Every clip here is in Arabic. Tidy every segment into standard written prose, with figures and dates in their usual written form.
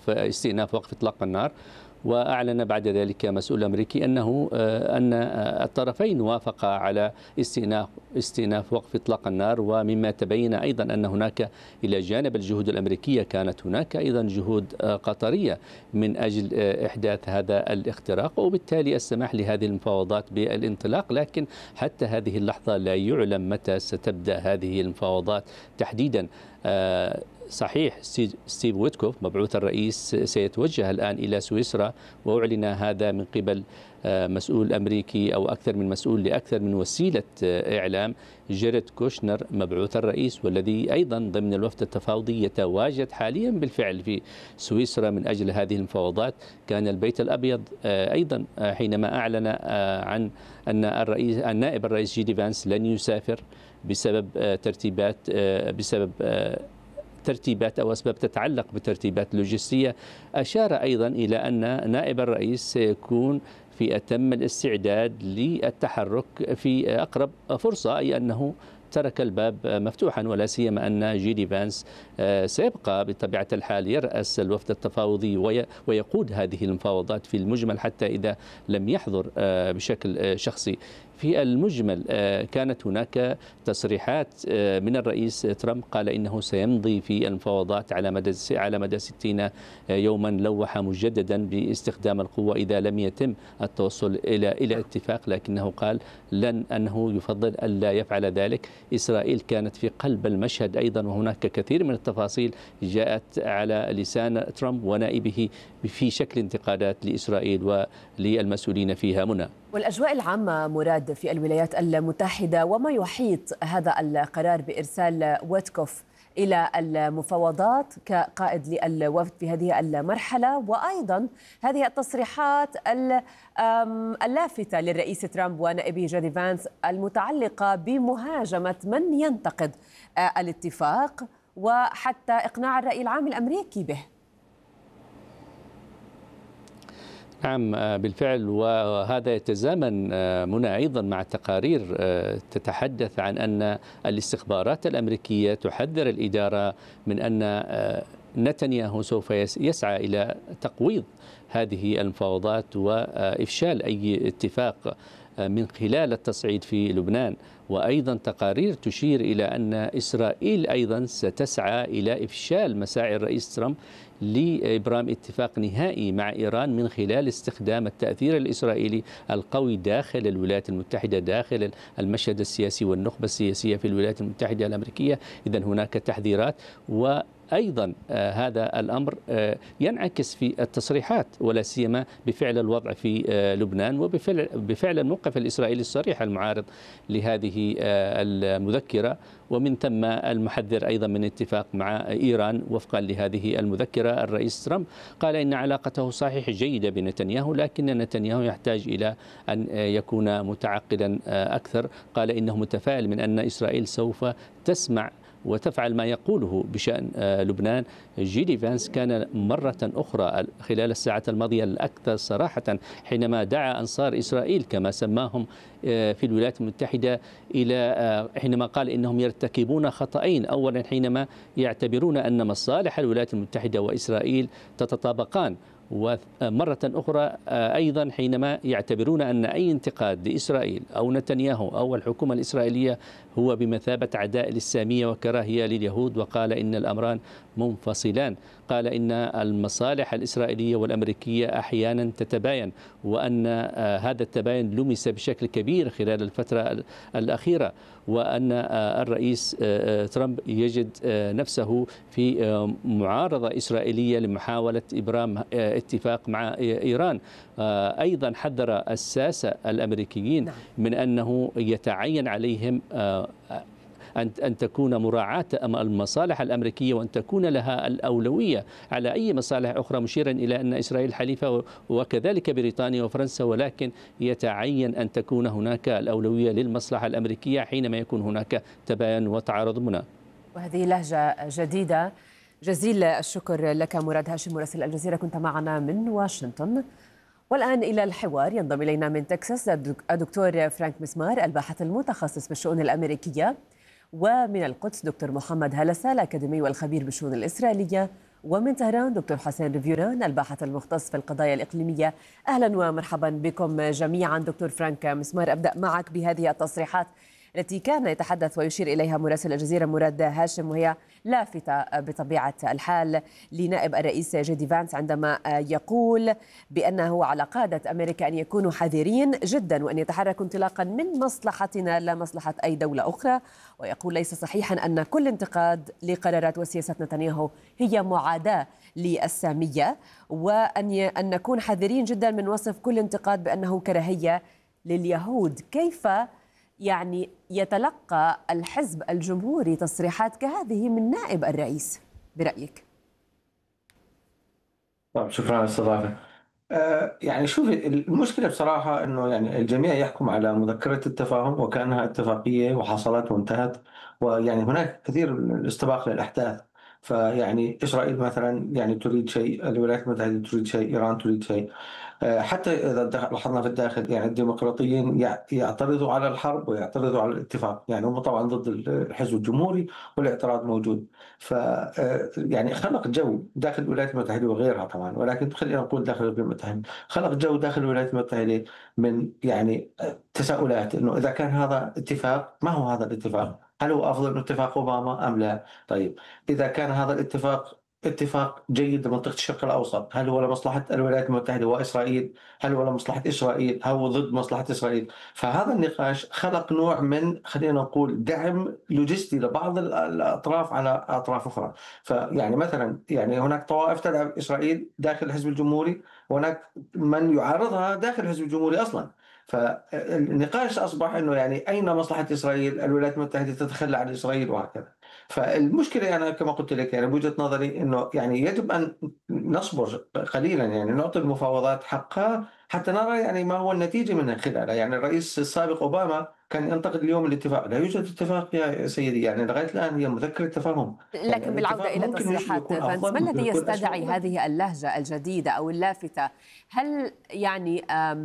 استئناف وقف إطلاق النار. وأعلن بعد ذلك مسؤول أمريكي أن الطرفين وافقا على استئناف وقف إطلاق النار، ومما تبين أيضا أن هناك إلى جانب الجهود الأمريكية كانت هناك أيضا جهود قطرية من أجل إحداث هذا الاختراق، وبالتالي السماح لهذه المفاوضات بالانطلاق. لكن حتى هذه اللحظة لا يعلم متى ستبدأ هذه المفاوضات تحديدا. صحيح ستيف ويتكوف مبعوث الرئيس سيتوجه الآن إلى سويسرا، وأعلن هذا من قبل مسؤول أمريكي أو أكثر من مسؤول لأكثر من وسيلة إعلام. جيريد كوشنر مبعوث الرئيس والذي أيضا ضمن الوفد التفاوضي يتواجد حاليا بالفعل في سويسرا من أجل هذه المفاوضات. كان البيت الأبيض أيضا حينما أعلن عن أن النائب الرئيس جيدي فانس لن يسافر بسبب ترتيبات أو أسباب تتعلق بترتيبات لوجستية، أشار أيضا إلى أن نائب الرئيس سيكون في أتم الاستعداد للتحرك في أقرب فرصة، أي أنه ترك الباب مفتوحا، ولا سيما أن جيدي فانس سيبقى بطبيعة الحال يرأس الوفد التفاوضي ويقود هذه المفاوضات في المجمل حتى إذا لم يحضر بشكل شخصي. في المجمل كانت هناك تصريحات من الرئيس ترامب قال إنه سيمضي في المفاوضات على مدى 60 يوما، لوح مجددا باستخدام القوة إذا لم يتم التوصل إلى اتفاق، لكنه قال أنه يفضل ألا يفعل ذلك. إسرائيل كانت في قلب المشهد أيضا، وهناك كثير من التفاصيل جاءت على لسان ترامب ونائبه في شكل انتقادات لإسرائيل وللمسؤولين فيها. منى، والأجواء العامة مراد في الولايات المتحدة وما يحيط هذا القرار بإرسال ويتكوف إلى المفاوضات كقائد للوفد في هذه المرحلة، وأيضا هذه التصريحات اللافتة للرئيس ترامب ونائبه جيدي فانس المتعلقة بمهاجمة من ينتقد الاتفاق وحتى إقناع الرأي العام الأمريكي به. نعم بالفعل، وهذا يتزامن منى أيضا مع تقارير تتحدث عن أن الاستخبارات الأمريكية تحذر الإدارة من أن نتنياهو سوف يسعى إلى تقويض هذه المفاوضات وإفشال أي اتفاق من خلال التصعيد في لبنان. وأيضا تقارير تشير إلى أن إسرائيل أيضا ستسعى إلى إفشال مساعي الرئيس ترامب لإبرام اتفاق نهائي مع إيران من خلال استخدام التأثير الإسرائيلي القوي داخل الولايات المتحدة، داخل المشهد السياسي والنخبة السياسية في الولايات المتحدة الأمريكية. إذن هناك تحذيرات، وأيضا هذا الأمر ينعكس في التصريحات ولا سيما بفعل الوضع في لبنان وبفعل الموقف الإسرائيلي الصريح المعارض لهذه المذكرة، ومن ثم المحذر أيضا من اتفاق مع إيران. وفقا لهذه المذكرة الرئيس ترامب قال إن علاقته صحيح جيدة بنتنياهو، لكن نتنياهو يحتاج إلى أن يكون متعقلا أكثر. قال إنه متفائل من أن إسرائيل سوف تسمع وتفعل ما يقوله بشأن لبنان. جيدي فانس كان مرة أخرى خلال الساعات الماضية الأكثر صراحة حينما دعا أنصار إسرائيل كما سماهم في الولايات المتحدة إلى حينما قال إنهم يرتكبون خطأين. أولا حينما يعتبرون أن مصالح الولايات المتحدة وإسرائيل تتطابقان، ومرة أخرى أيضا حينما يعتبرون أن أي انتقاد لإسرائيل أو نتنياهو أو الحكومة الإسرائيلية هو بمثابة عداء للسامية وكراهية لليهود، وقال إن الأمران منفصلان. قال إن المصالح الإسرائيلية والأمريكية أحيانا تتباين، وأن هذا التباين لمس بشكل كبير خلال الفترة الأخيرة، وأن الرئيس ترامب يجد نفسه في معارضة إسرائيلية لمحاولة إبرام اتفاق مع إيران. أيضا حذر الساسة الأمريكيين من أنه يتعين عليهم أن تكون مراعاة المصالح الأمريكية وأن تكون لها الأولوية على أي مصالح أخرى، مشيرا إلى أن إسرائيل حليفة وكذلك بريطانيا وفرنسا، ولكن يتعين أن تكون هناك الأولوية للمصلحة الأمريكية حينما يكون هناك تباين وتعارض. منى، وهذه لهجة جديدة. جزيل الشكر لك مراد هاشم مراسل الجزيرة، كنت معنا من واشنطن. والآن إلى الحوار ينضم إلينا من تكساس الدكتور فرانك مسمار الباحث المتخصص بالشؤون الأمريكية، ومن القدس دكتور محمد هلسة الأكاديمي والخبير بالشؤون الإسرائيلية، ومن طهران دكتور حسين ريفيوران الباحث المختص في القضايا الإقليمية. أهلا ومرحبا بكم جميعا. دكتور فرانك مسمار، أبدأ معك بهذه التصريحات التي كان يتحدث ويشير إليها مراسل الجزيرة مراد هاشم، وهي لافتة بطبيعة الحال لنائب الرئيس جي دي فانس عندما يقول بأنه على قادة أمريكا أن يكونوا حذرين جدا وأن يتحركوا انطلاقا من مصلحتنا لا مصلحة أي دولة أخرى، ويقول ليس صحيحا أن كل انتقاد لقرارات وسياسة نتنياهو هي معاداة للسامية، وأن نكون حذرين جدا من وصف كل انتقاد بأنه كراهية لليهود. كيف يعني يتلقى الحزب الجمهوري تصريحات كهذه من نائب الرئيس برأيك؟ طيب، شكرا على الاستضافة. يعني شوفي، المشكلة بصراحة أنه يعني الجميع يحكم على مذكرة التفاهم وكأنها اتفاقية وحصلت وانتهت، ويعني هناك كثير من الاستباق للأحداث. فيعني إسرائيل مثلا يعني تريد شيء، الولايات المتحدة تريد شيء، إيران تريد شيء. حتى إذا لاحظنا في الداخل يعني الديمقراطيين يعترضوا على الحرب ويعترضوا على الاتفاق، يعني هم طبعا ضد الحزب الجمهوري والاعتراض موجود. ف يعني خلق جو داخل الولايات المتحدة وغيرها طبعا، ولكن خلينا نقول داخل الولايات المتحدة، خلق جو داخل الولايات المتحدة من يعني تساؤلات انه اذا كان هذا اتفاق، ما هو هذا الاتفاق؟ هل هو افضل من اتفاق اوباما ام لا؟ طيب، اذا كان هذا الاتفاق اتفاق جيد لمنطقة الشرق الأوسط، هل هو لمصلحة الولايات المتحدة وإسرائيل؟ هل هو لمصلحة إسرائيل؟ هل هو ضد مصلحة إسرائيل؟ فهذا النقاش خلق نوع من، خلينا نقول، دعم لوجستي لبعض الأطراف على أطراف أخرى. فيعني مثلا يعني هناك طوائف تدعم إسرائيل داخل الحزب الجمهوري، وهناك من يعارضها داخل الحزب الجمهوري أصلا. فالنقاش أصبح أنه يعني أين مصلحة إسرائيل؟ الولايات المتحدة تتخلى عن إسرائيل وهكذا. فالمشكلة أنا كما قلت لك يعني بوجهة نظري أنه يعني يجب أن نصبر قليلا، يعني نعطي المفاوضات حقها حتى نرى يعني ما هو النتيجة من خلالها. يعني الرئيس السابق أوباما كان ينتقد اليوم الاتفاق، لا يوجد اتفاق يا سيدي، يعني لغاية الآن هي مذكرة تفاهم. لكن يعني بالعودة إلى ممكن تصريحات يكون فانس، ما أفضل، ممكن الذي يكون أسوأ. يستدعي هذه اللهجة الجديدة أو اللافتة؟ هل يعني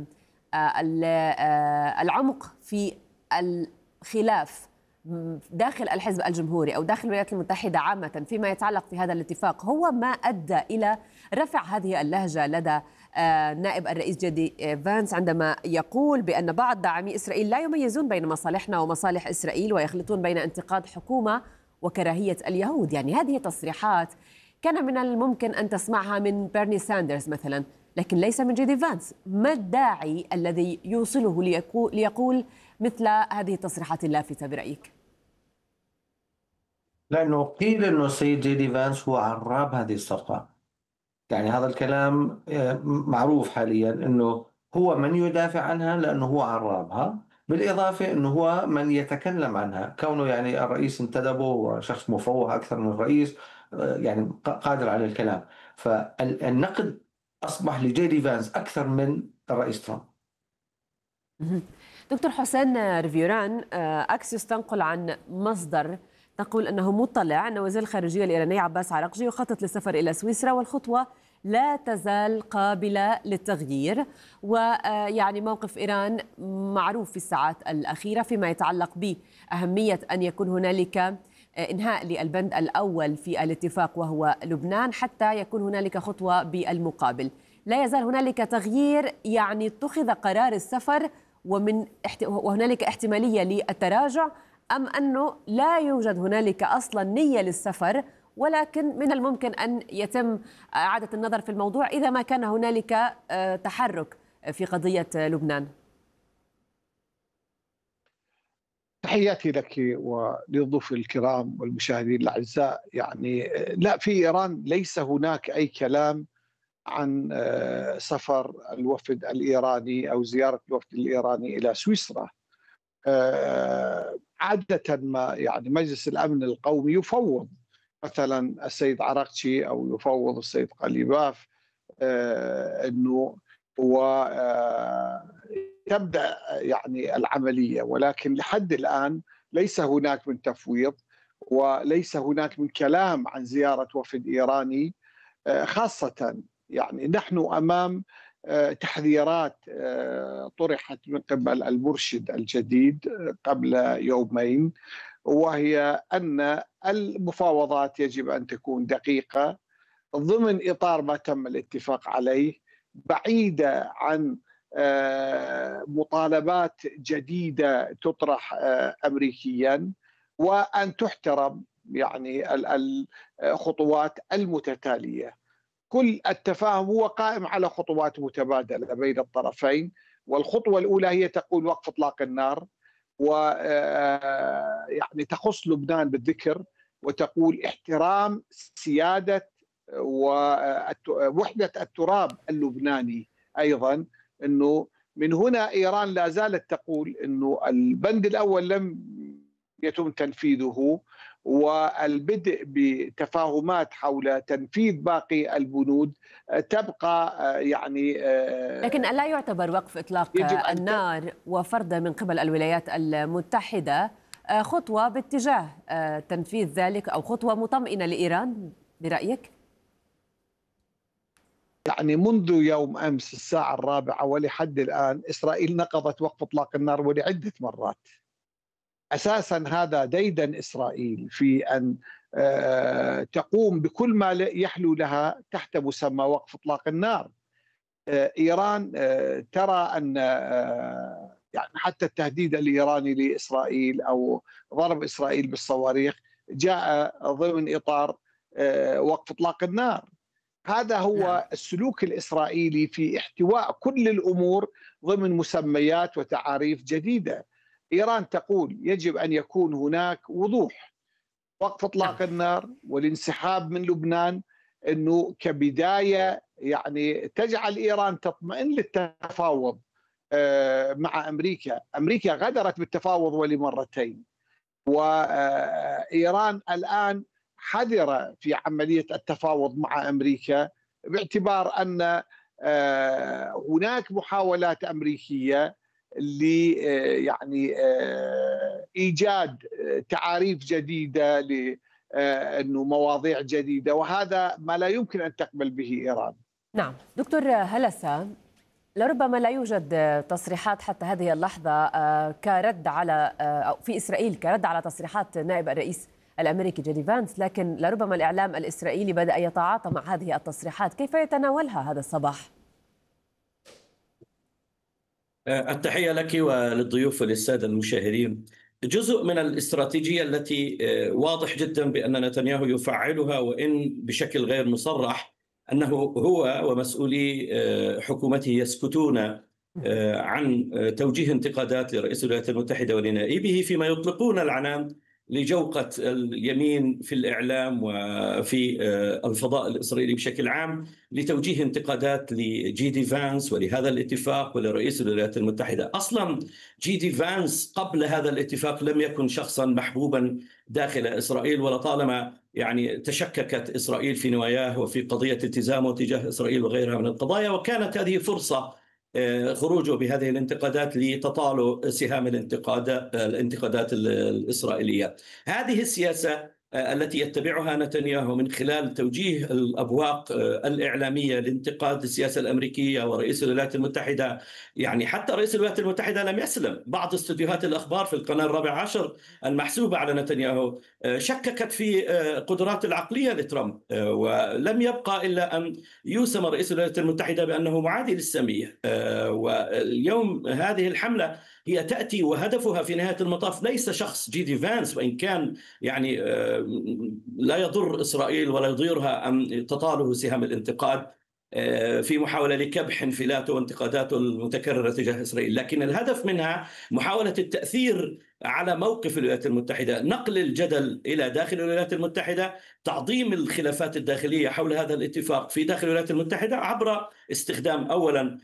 العمق في الخلاف داخل الحزب الجمهوري أو داخل الولايات المتحدة عامة فيما يتعلق في هذا الاتفاق هو ما أدى إلى رفع هذه اللهجة لدى نائب الرئيس جدي فانس عندما يقول بأن بعض داعمي إسرائيل لا يميزون بين مصالحنا ومصالح إسرائيل ويخلطون بين انتقاد حكومة وكراهية اليهود؟ يعني هذه تصريحات كان من الممكن أن تسمعها من بيرني ساندرز مثلا، لكن ليس من جيدي فانس. ما الداعي الذي يوصله ليقول مثل هذه التصريحات اللافتة برأيك؟ لأنه قيل أنه السيد جي دي فانس هو عراب هذه الصفقة. يعني هذا الكلام معروف حاليا، أنه هو من يدافع عنها لأنه هو عرابها، بالإضافة أنه هو من يتكلم عنها، كونه يعني الرئيس انتدبه وشخص مفوه أكثر من الرئيس، يعني قادر على الكلام. فالنقد أصبح لجي دي فانس أكثر من الرئيس ترامب. دكتور حسين ريفيوران، أكسيوس تنقل عن مصدر تقول أنه مطلع أن وزير الخارجية الإيراني عباس عراقجي يخطط للسفر إلى سويسرا، والخطوة لا تزال قابلة للتغيير. ويعني موقف إيران معروف في الساعات الأخيرة فيما يتعلق بأهمية أن يكون هنالك إنهاء للبند الأول في الاتفاق وهو لبنان حتى يكون هنالك خطوة بالمقابل. لا يزال هنالك تغيير، يعني اتخذ قرار السفر وهنالك احتمالية للتراجع، أم أنه لا يوجد هنالك أصلا نية للسفر ولكن من الممكن أن يتم إعادة النظر في الموضوع إذا ما كان هنالك تحرك في قضية لبنان؟ تحياتي لك وللضيوف الكرام والمشاهدين الأعزاء. يعني لا، في إيران ليس هناك أي كلام عن سفر الوفد الإيراني أو زيارة الوفد الإيراني إلى سويسرا. عادة ما يعني مجلس الأمن القومي يفوض مثلا السيد عراقجي أو يفوض السيد قليباف أنه هو تبدأ يعني العملية، ولكن لحد الآن ليس هناك من تفويض وليس هناك من كلام عن زيارة وفد إيراني. خاصة يعني نحن أمام تحذيرات طرحت من قبل المرشد الجديد قبل يومين، وهي أن المفاوضات يجب أن تكون دقيقة ضمن إطار ما تم الاتفاق عليه، بعيدة عن مطالبات جديدة تطرح أمريكيا، وأن تحترم يعني الخطوات المتتالية. كل التفاهم هو قائم على خطوات متبادلة بين الطرفين، والخطوة الأولى هي تقول وقف إطلاق النار، ويعني تخص لبنان بالذكر، وتقول احترام سيادة ووحدة التراب اللبناني. أيضا أنه من هنا إيران لا زالت تقول أنه البند الأول لم يتم تنفيذه، والبدء بتفاهمات حول تنفيذ باقي البنود تبقى يعني لكن ألا يعتبر وقف إطلاق النار وفرض من قبل الولايات المتحدة خطوة باتجاه تنفيذ ذلك، أو خطوة مطمئنة لإيران برأيك؟ يعني منذ يوم أمس الساعة 4 ولحد الآن إسرائيل نقضت وقف إطلاق النار ولعدة مرات. أساسا هذا ديدن إسرائيل في أن تقوم بكل ما يحلو لها تحت مسمى وقف إطلاق النار. إيران ترى أن يعني حتى التهديد الإيراني لإسرائيل أو ضرب إسرائيل بالصواريخ جاء ضمن إطار وقف إطلاق النار. هذا هو السلوك الإسرائيلي في احتواء كل الأمور ضمن مسميات وتعاريف جديدة. إيران تقول يجب أن يكون هناك وضوح، وقف إطلاق النار والانسحاب من لبنان أنه كبداية يعني تجعل إيران تطمئن للتفاوض مع أمريكا. أمريكا غدرت بالتفاوض ولمرتين، وإيران الآن حذرة في عملية التفاوض مع أمريكا، باعتبار أن هناك محاولات أمريكية يعني إيجاد تعاريف جديدة لأنه مواضيع جديدة، وهذا ما لا يمكن أن تقبل به إيران. نعم دكتور هلسة، لربما لا يوجد تصريحات حتى هذه اللحظة كرد على أو في إسرائيل كرد على تصريحات نائب الرئيس الأمريكي جي دي فانس، لكن لربما الإعلام الإسرائيلي بدأ يتعاطى مع هذه التصريحات. كيف يتناولها هذا الصباح؟ التحية لك وللضيوف وللسادة المشاهدين. جزء من الاستراتيجية التي واضح جدا بأن نتنياهو يفعلها، وإن بشكل غير مصرح، أنه هو ومسؤولي حكومته يسكتون عن توجيه انتقادات لرئيس الولايات المتحدة ولنائبه، فيما يطلقون العنان لجوقة اليمين في الإعلام وفي الفضاء الإسرائيلي بشكل عام لتوجيه انتقادات لجي دي فانس ولهذا الاتفاق ولرئيس الولايات المتحدة. أصلا جي دي فانس قبل هذا الاتفاق لم يكن شخصا محبوبا داخل إسرائيل، ولطالما يعني تشككت إسرائيل في نواياه وفي قضية التزامه تجاه إسرائيل وغيرها من القضايا، وكانت هذه فرصة خروجه بهذه الانتقادات لتطالع سهام الانتقادات الإسرائيلية. هذه السياسة التي يتبعها نتنياهو من خلال توجيه الأبواق الإعلامية لانتقاد السياسة الأمريكية ورئيس الولايات المتحدة. يعني حتى رئيس الولايات المتحدة لم يسلم. بعض استديوهات الأخبار في القناة 14 المحسوبة على نتنياهو شككت في قدرات العقلية لترامب، ولم يبقى إلا أن يوسم رئيس الولايات المتحدة بأنه معادي للسامية. واليوم هذه الحملة هي تأتي وهدفها في نهاية المطاف ليس شخص جي دي فانس، وإن كان يعني لا يضر إسرائيل ولا يضيرها أن تطاله سهام الانتقاد في محاولة لكبح انفلاته وانتقاداته المتكررة تجاه إسرائيل، لكن الهدف منها محاولة التأثير على موقف الولايات المتحدة، نقل الجدل إلى داخل الولايات المتحدة، تعظيم الخلافات الداخلية حول هذا الاتفاق في داخل الولايات المتحدة عبر استخدام أولا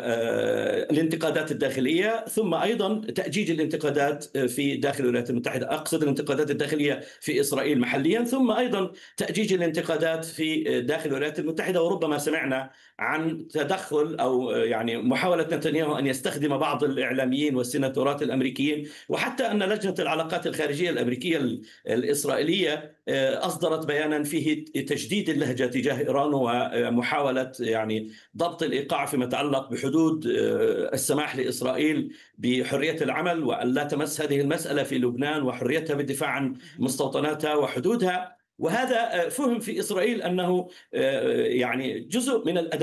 الانتقادات الداخلية، ثم أيضا تأجيج الانتقادات في داخل الولايات المتحدة. أقصد الانتقادات الداخلية في إسرائيل محليا، ثم أيضا تأجيج الانتقادات في داخل الولايات المتحدة. وربما سمعنا عن تدخل أو يعني محاولة نتنياهو أن يستخدم بعض الإعلاميين والسيناتورات الأمريكيين، وحتى أن لجنة العلاقات الخارجية الأمريكية الإسرائيلية أصدرت بيانا فيه تجديد اللهجة تجاه إيران ومحاولة يعني ضبط الإيقاع فيما يتعلق بحدود السماح لإسرائيل بحرية العمل، وأن لا تمس هذه المسألة في لبنان وحريتها بالدفاع عن مستوطناتها وحدودها. وهذا فهم في إسرائيل أنه يعني جزء من الأداء